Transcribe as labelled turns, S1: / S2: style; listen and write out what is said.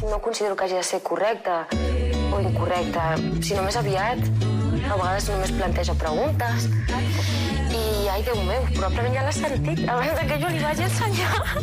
S1: No considero que hagi de ser correcta o incorrecta, sinó més aviat. A vegades només planteja preguntes. I, ai, Déu meu, probablement ja l'ha sentit abans que jo li vagi ensenyar.